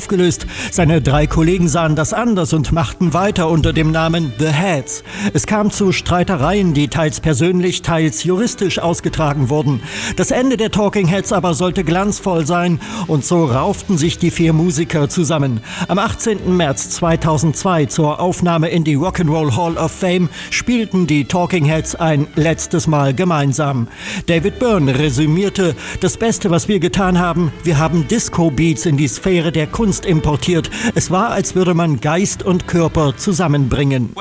aufgelöst. Seine 3 Kollegen sahen das anders und machten weiter unter dem Namen The Heads. Es kam zu Streitereien, die teils persönlich, teils juristisch ausgetragen wurden. Das Ende der Talking Heads aber sollte glanzvoll sein und so rauften sich die 4 Musiker zusammen. Am 18. März 2002 zur Aufnahme in die Rock'n'Roll Hall of Fame spielten die Talking Heads ein letztes Mal gemeinsam. David Byrne resümierte: Das Beste, was wir getan haben, wir haben Disco-Beats in die Sphäre der Kunst importiert. Es war, als würde man Geist und Körper zusammenbringen.